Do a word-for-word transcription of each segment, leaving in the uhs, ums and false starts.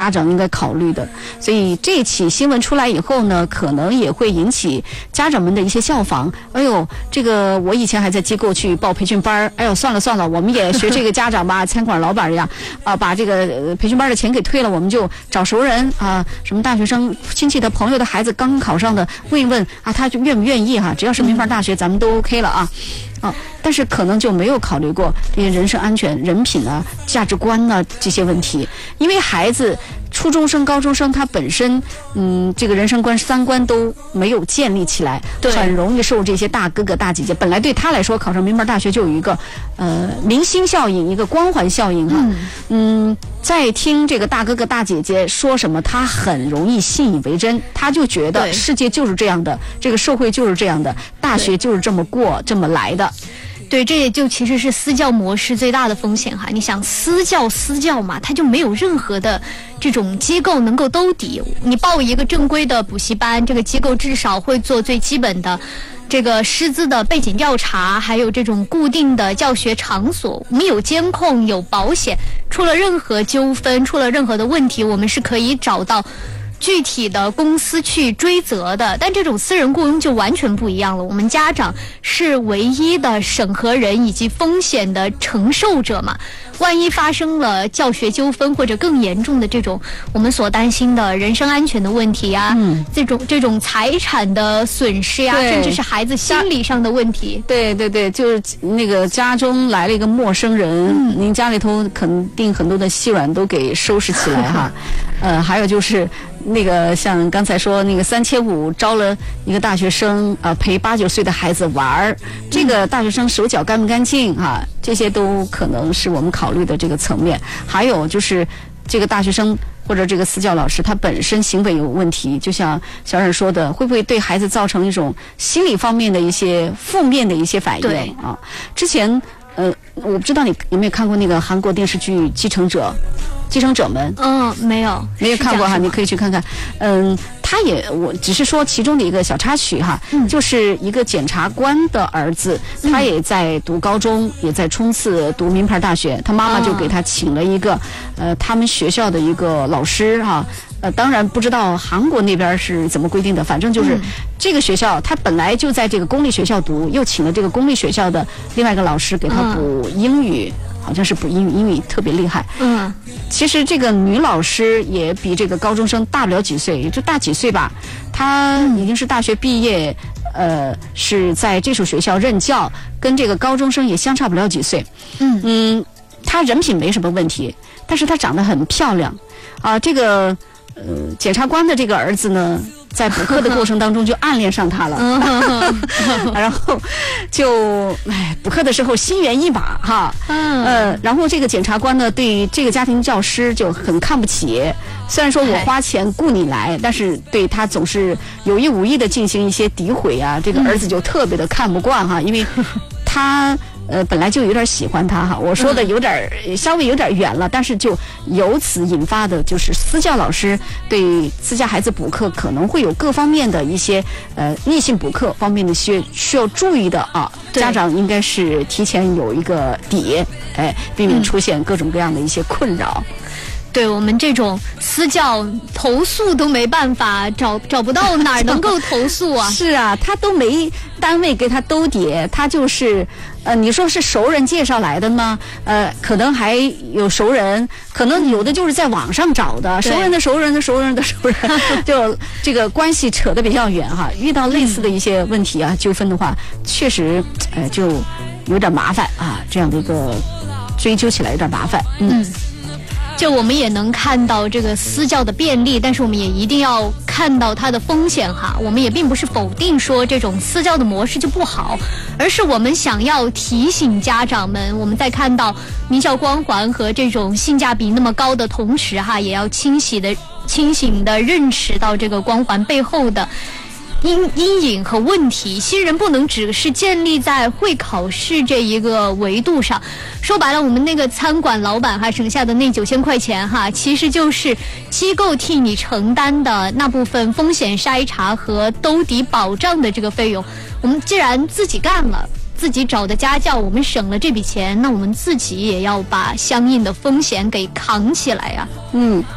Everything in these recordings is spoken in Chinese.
家长应该考虑的。所以这起新闻出来以后呢，可能也会引起家长们的一些效仿。哎呦，这个我以前还在机构去报培训班，哎呦，算了算了，我们也学这个家长吧，餐馆老板一样啊，把这个培训班的钱给退了，我们就找熟人啊，什么大学生、亲戚的朋友的孩子刚考上的，问一问啊，他就愿不愿意哈、啊？只要是名牌大学，咱们都 OK 了啊。啊，但是可能就没有考虑过这些人身安全、人品啊、价值观啊这些问题，因为孩子初中生、高中生他本身嗯这个人生观、三观都没有建立起来，很容易受这些大哥哥大姐姐，本来对他来说考上名牌大学就有一个呃明星效应、一个光环效应哈、啊，嗯，再听这个大哥哥大姐姐说什么，他很容易信以为真，他就觉得世界就是这样的，这个社会就是这样的，大学就是这么过、这么来的。 对，这也就其实是私教模式最大的风险哈。你想私教私教嘛，它就没有任何的这种机构能够兜底。你报一个正规的补习班，这个机构至少会做最基本的这个师资的背景调查，还有这种固定的教学场所，我们有监控、有保险，出了任何纠纷、出了任何的问题，我们是可以找到具体的公司去追责的。但这种私人雇佣就完全不一样了，我们家长是唯一的审核人以及风险的承受者嘛，万一发生了教学纠纷或者更严重的这种我们所担心的人身安全的问题呀、嗯、这种这种财产的损失呀，甚至是孩子心理上的问题。 对对对，就是那个家中来了一个陌生人、嗯、您家里头肯定很多的细软都给收拾起来哈呃，还有就是那个像刚才说那个三千五招了一个大学生啊、呃，陪八九岁的孩子玩儿，这个大学生手脚干不干净啊？这些都可能是我们考虑的这个层面。还有就是这个大学生或者这个私教老师他本身行为有问题，就像小冉说的，会不会对孩子造成一种心理方面的一些负面的一些反应啊？之前呃，我不知道你有没有看过那个韩国电视剧《继承者》。继承者们， 嗯，没有， 没有看过哈，你可以去看看。嗯，他也，我只是说其中的一个小插曲哈，嗯、就是一个检察官的儿子，嗯、他也在读高中，也在冲刺读名牌大学，他妈妈就给他请了一个，哦、呃，他们学校的一个老师哈。呃，当然不知道韩国那边是怎么规定的，反正就是这个学校，他本来就在这个公立学校读，又请了这个公立学校的另外一个老师给他补英语。嗯好像是补英语，英语特别厉害。嗯，其实这个女老师也比这个高中生大不了几岁，也就大几岁吧。她已经是大学毕业，呃，是在这所学校任教，跟这个高中生也相差不了几岁。嗯嗯，她人品没什么问题，但是她长得很漂亮。啊，这个呃，检察官的这个儿子呢，在补课的过程当中就暗恋上她了，然后就哎补课的时候心猿意马哈，呃，然后这个检察官呢对这个家庭教师就很看不起，虽然说我花钱雇你来，但是对他总是有意无意的进行一些诋毁啊，这个儿子就特别的看不惯哈，因为他。呃，本来就有点喜欢他哈，我说的有点、嗯、稍微有点远了，但是就由此引发的就是私教老师对私家孩子补课可能会有各方面的一些呃逆性补课方面的需需要注意的啊，家长应该是提前有一个底，哎，避免出现各种各样的一些困扰。嗯对我们这种私教投诉都没办法，找找不到哪儿能够投诉啊？ 是啊，他都没单位给他兜底，他就是呃，你说是熟人介绍来的吗？呃，可能还有熟人，可能有的就是在网上找的，熟人的熟人的熟人的熟人，就这个关系扯得比较远哈。遇到类似的一些问题啊、纠纷的话，确实呃就有点麻烦啊，这样的一个追究起来有点麻烦，嗯。嗯就我们也能看到这个私教的便利，但是我们也一定要看到它的风险哈。我们也并不是否定说这种私教的模式就不好，而是我们想要提醒家长们，我们在看到名校光环和这种性价比那么高的同时哈，也要清晰的、清醒的认识到这个光环背后的阴阴影和问题。新人不能只是建立在会考试这一个维度上，说白了，我们那个餐馆老板还省下的那九千块钱哈，其实就是机构替你承担的那部分风险筛查和兜底保障的这个费用。我们既然自己干了，自己找的家教，我们省了这笔钱，那我们自己也要把相应的风险给扛起来呀、啊。 嗯。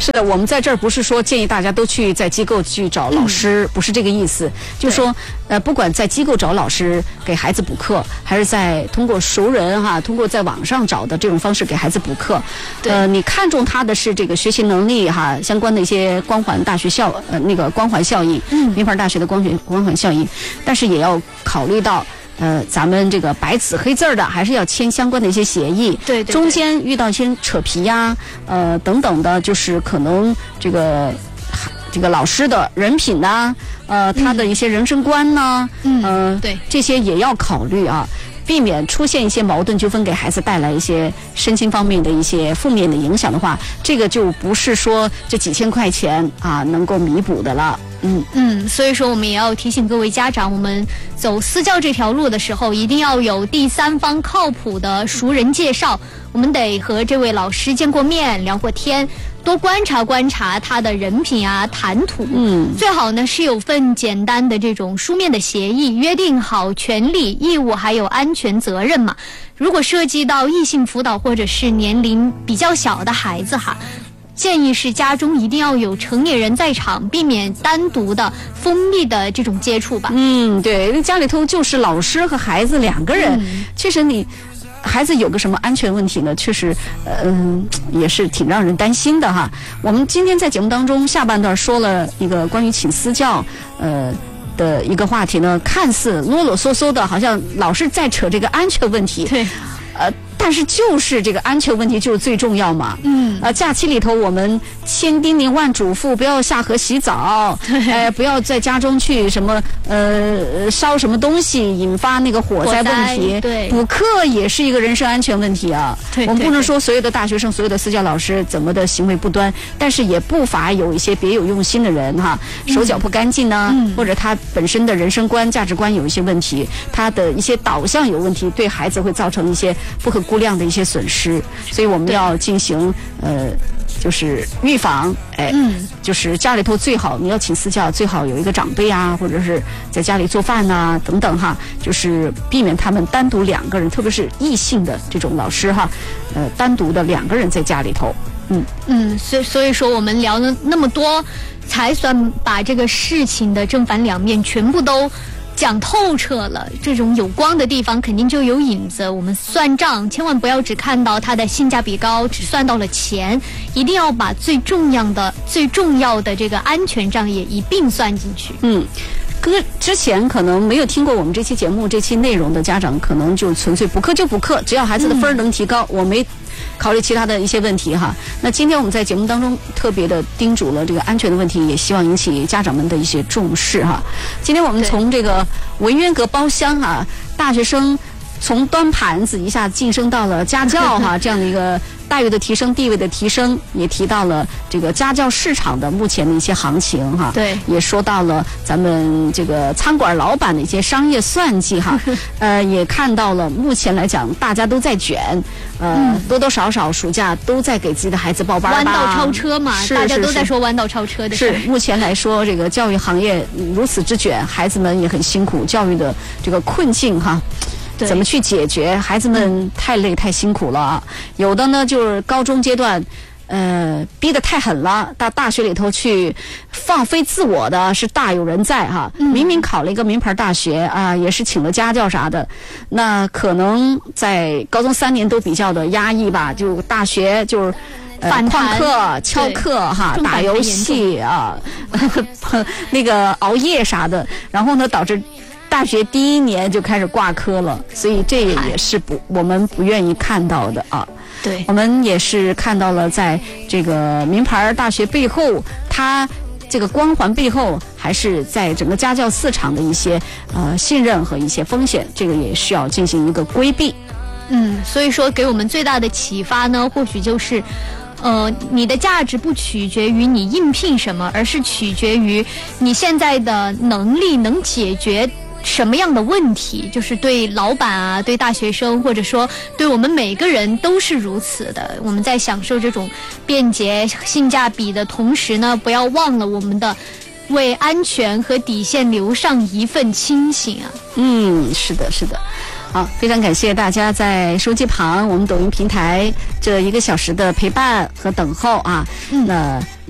是的，我们在这儿不是说建议大家都去在机构去找老师，嗯、不是这个意思。就是说，呃，不管在机构找老师给孩子补课，还是在通过熟人哈，通过在网上找的这种方式给孩子补课，呃，你看重他的是这个学习能力哈，相关的一些光环大学效呃那个光环效应，嗯，名牌大学的光学光环效应，但是也要考虑到。呃，咱们这个白纸黑字的，还是要签相关的一些协议。 对 对, 对。 中间遇到一些扯皮呀，呃，等等的，就是可能这个这个老师的人品呐、啊，呃，他的一些人生观呢， 嗯， 呃， 对， 这些也要考虑啊。避免出现一些矛盾纠纷，给孩子带来一些身心方面的一些负面的影响的话，这个就不是说这几千块钱啊能够弥补的了。嗯嗯，所以说我们也要提醒各位家长，我们走私教这条路的时候，一定要有第三方靠谱的熟人介绍，我们得和这位老师见过面、聊过天。多观察观察他的人品啊、谈吐，嗯，最好呢是有份简单的这种书面的协议，约定好权利、义务还有安全责任嘛。如果涉及到异性辅导或者是年龄比较小的孩子哈，建议是家中一定要有成年人在场，避免单独的封闭的这种接触吧。 嗯，对，家里头就是老师和孩子两个人，嗯、其实你。孩子有个什么安全问题呢？确实，嗯、呃，也是挺让人担心的哈。我们今天在节目当中下半段说了一个关于请私教，呃的一个话题呢，看似啰啰嗦嗦的，好像老是在扯这个安全问题。 对， 呃。但是就是这个安全问题就是最重要嘛。 嗯。 呃，假期里头我们千叮咛万嘱咐，不要下河洗澡，哎、呃，不要在家中去什么呃烧什么东西，引发那个火灾问题。 对。 补课也是一个人身安全问题啊。 对。 我们不能说所有的大学生、所有的私教老师怎么的行为不端，但是也不乏有一些别有用心的人哈，手脚不干净呢、 嗯， 或者他本身的人生观、价值观有一些问题，他的一些导向有问题，对孩子会造成一些不可估量的一些损失，所以我们要进行呃，就是预防，哎， 嗯， 就是家里头最好你要请私教，最好有一个长辈啊，或者是在家里做饭呐、啊、等等哈，就是避免他们单独两个人，特别是异性的这种老师哈，呃，单独的两个人在家里头，嗯嗯，所以所以说我们聊了那么多，才算把这个事情的正反两面全部都讲透彻了。这种有光的地方肯定就有影子，我们算账千万不要只看到它的性价比高，只算到了钱，一定要把最重要的最重要的这个安全账也一并算进去。 嗯，哥之前可能没有听过我们这期节目这期内容的家长，可能就纯粹补课就补课，只要孩子的分儿能提高、嗯、我没考虑其他的一些问题哈。那今天我们在节目当中特别的叮嘱了这个安全的问题，也希望引起家长们的一些重视哈。今天我们从这个文渊阁包厢哈，大学生从端盘子一下晋升到了家教哈，这样的一个待遇的提升、地位的提升，也提到了这个家教市场的目前的一些行情哈。 对， 也说到了咱们这个餐馆老板的一些商业算计哈。呃，也看到了目前来讲大家都在卷，呃、嗯，多多少少暑假都在给自己的孩子报班吧。 弯道超车嘛， 是大家都在说弯道超车的事。 是，目前来说这个教育行业如此之卷，孩子们也很辛苦，教育的这个困境哈。怎么去解决？孩子们太累、嗯、太辛苦了啊！有的呢，就是高中阶段，呃，逼得太狠了，到大学里头去放飞自我的是大有人在哈。嗯、明明考了一个名牌大学啊，也是请了家教啥的，那可能在高中三年都比较的压抑吧，就大学就是。呃，旷课、翘课哈，打游戏啊，那个熬夜啥的，然后呢，导致大学第一年就开始挂科了，所以这也是不我们不愿意看到的啊。 对， 我们也是看到了，在这个名牌大学背后，它这个光环背后，还是在整个家教市场的一些呃信任和一些风险，这个也需要进行一个规避。 嗯，所以说给我们最大的启发呢，或许就是。呃，你的价值不取决于你应聘什么，而是取决于你现在的能力能解决什么样的问题。就是对老板啊，对大学生，或者说对我们每个人都是如此的。我们在享受这种便捷、性价比的同时呢，不要忘了我们的为安全和底线留上一份清醒啊。 嗯，是的，是的。 好，非常感谢大家在收机旁我们抖音平台这一个小时的陪伴和等候啊。嗯，那。